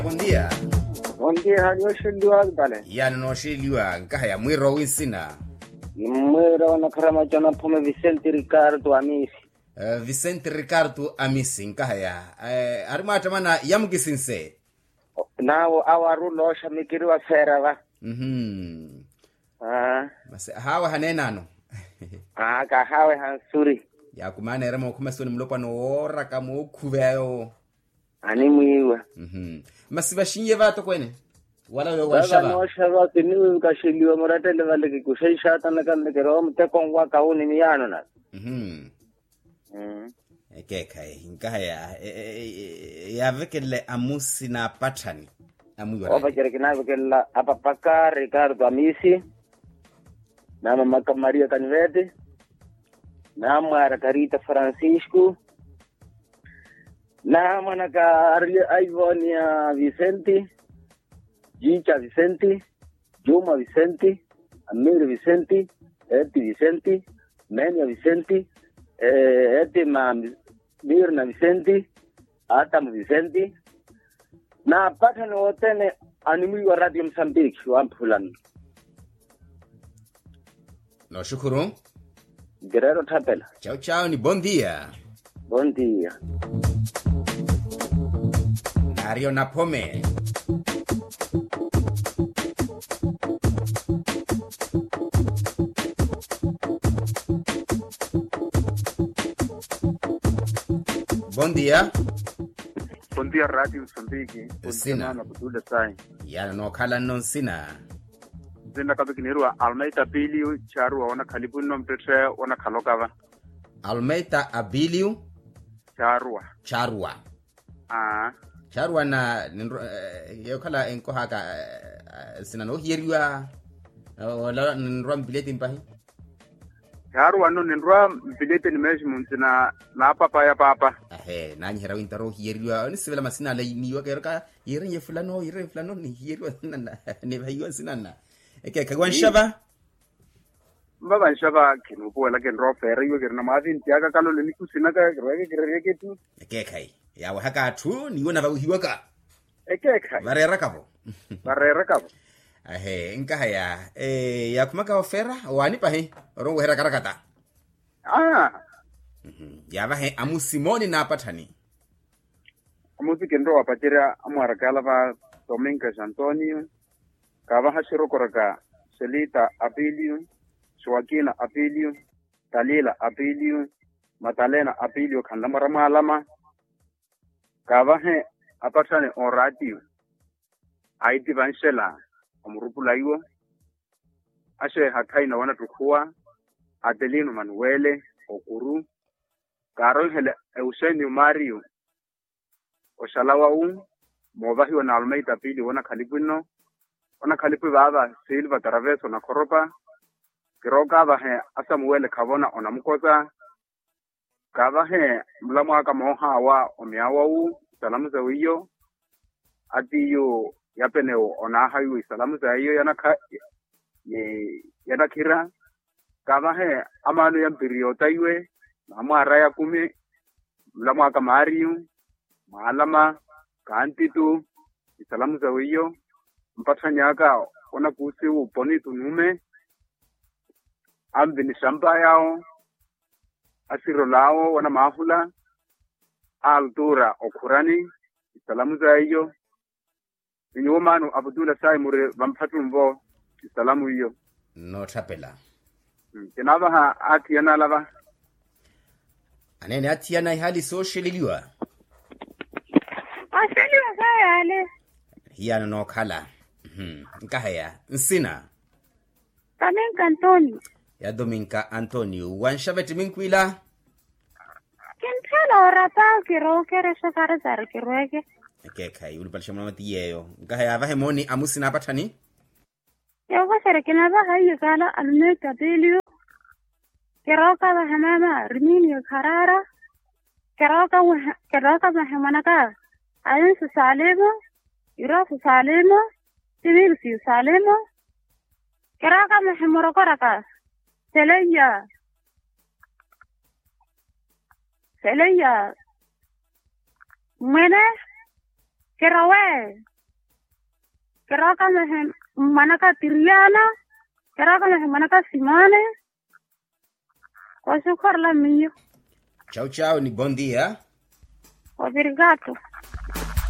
Buen día. Buen día, haliyosheliwa bale. Yani no sheliwa nkaya mwiro winsina. Mwira wana karama jana pome Vicente Ricardo Amisi. Vicente Ricardo Amisi nkaya. Arimata mana yamukisinse. Nawo awarulo shamikiriwa fera ba. Mase hawa hanenano. Ka hawe hansuri. Ya kumana eremo kumasoni mlopa no ora kamo kuveyo. Ani mwiwa. Masi bashinye vato kwene. Wala yo washaba. No shaba tinu kashiliwa moratele vale kikushaisha tana kale kero mtekongwa kauni miyano na. Kai nkaya ya vekele amusi na patani. Amuyora. Oba kerekina vekela apapaka Ricardo Amisi. Na mama Maria Canvete. Na mara Carita Francisco. Na manaka Ivonia Vicente, Gicha Vicente, Juma Vicente, Amir Vicente, Eti Vicente, Menia Vicente, Eti Mirna Vicente, Atam Vicente. Na patani wotene animui wa Radio Mozambique wampulani. No shukuru. Guerrero Tapela. Chao chao ni buen día. Buen día. Dario Napome. Buen día. Buen día, Radio Mozambique. Sina. Kutule sai. Ya no kala non sina. Zinda kabikinirwa Almeida Bilio charu wana kalibu nompetre wana kalokava. Almeida Abilio Charua. Charua na yo kala enko haka sina no hiriwa wala nrwa bileti mpahi. Charu ano nrwa bileti nimeji na papa. Na nyera wintaro hiriwa ni sivela masina la niwa kerka yire fulano ni hiriwa nana ne bayiwa sinana. Kagwan shaba. Mbaba nshaba kinupo la kenro fere yo kirna mazi ntiaka kalo le nikusina ka kireke tu. Kai. Ya wahaka tu ni wona bahiwaka. Kai. Barera kabo. Nkaya ya kumaka ofera wani pahe rongo hera karakata. Ya vahe amusimoni na patani. Amusi kenro apatira amara kala va Domingo Antonio. Kava hashiro koraka Selita Abilio. Joaquina Abilio, Dalila Abilio, Madalena Abilio kandamara malama. Kavahe apatane on radio. Aiti vanshela amrupula iwo. Ashe hakaina wana tukua. Adelino Manuele Okuru. Karol hele Eusenio Mario. Oshalawa Movahi wana Almeida Abilio wana kalibuno. Wana kalibu baba Silva Traveso na Koropa. Kiroka vahe Samuel Kavona onamukoza. Kavahe mlamwaka moha wa omiawa salamu za wiyo. Adiyo yapeneo onahayu salamu za iyo yanakira. Kavahe amanu yampirio taiwe. Namwara ya kumi. Mlamwaka Mario. Maalama. Kantitu. Salamu za wiyo. Mpatanyaka onakusi uponi tunume. Ambini shamba yao, asiro lao, wana mahula, altura okurani, salamu za iyo. Inyomanu Abdullah Saimure vampatumbo, salamu iyo. No tapela. Kenava ati yanalava. Anene ati yana hali socialiliwa. Ashaliwa kaya ale. Hiyana no kala. Nkahaya, nsina. Domingo Antonio. Ya Domingo Antonio. Wanshabeti minkwila? Kintela orata kiro kere shakara zara kirwege. Kai, ulipalisha mnamati yeyo. Nkahaya, vahe moni amusi na patani? Yoko serekina vaha yukala Almeida Bilio. Kiroka vahamama Rimini Carrara. Kiroka vahamanaka Ayensu Salemo. Irosu Salemo. Sivilsi Salemo. Kiroka vahamorokoraka Seleya. Mwene. Kirawe. Keraka mehe manaka Tiriana. Keraka mehe manaka Simone. Kwa shukar la mio. Ciao ciao, ni bom dia. Obrigado.